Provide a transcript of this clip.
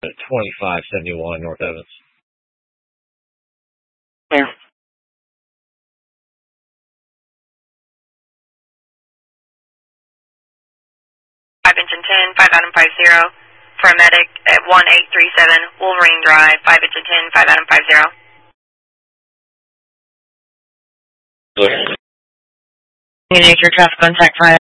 2571 North Evans. Clear. 5 engine 10, 5 Adam 50, paramedic at 1837 Wolverine Drive, 5 engine 10, 5 Adam 50. Clear. Nature traffic contact 5.